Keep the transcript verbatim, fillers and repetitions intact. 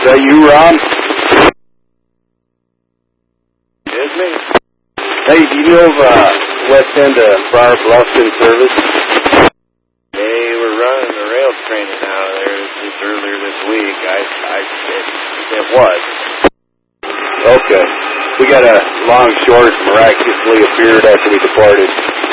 that you, Rob? It's me. Hey, do you know of uh, West End uh, Briar Bluff in service? They were running the rail training out of there just earlier this week. I, I, it, it was. Okay. We got a long short miraculously appeared after we departed.